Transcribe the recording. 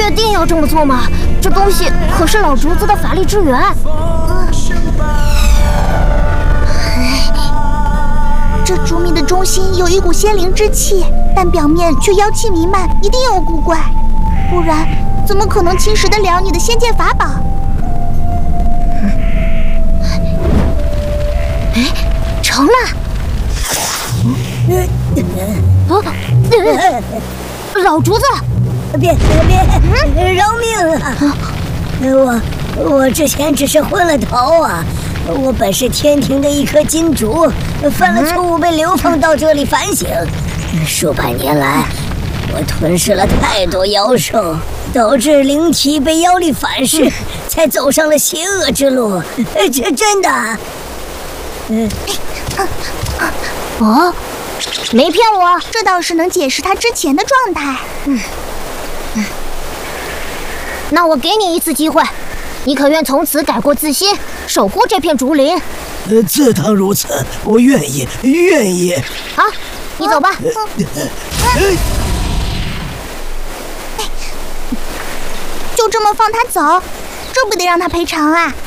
确定要这么做吗？这东西可是老竹子的法力之源。 这竹米的中心有一股仙灵之气，但表面却妖气弥漫，一定有古怪，不然怎么可能侵蚀得了你的仙剑法宝？ 哎，成了！老竹子， 别，饶命啊！我之前只是昏了头啊！我本是天庭的一颗金烛，犯了错误被流放到这里反省。数百年来，我吞噬了太多妖兽，导致灵体被妖力反噬，才走上了邪恶之路。这真的。 哦，没骗我， 这倒是能解释他之前的状态。 那我给你一次机会，你可愿从此改过自新，守护这片竹林？ 自当如此，我愿意。 好，你走吧。 就这么放他走，这不得让他赔偿啊！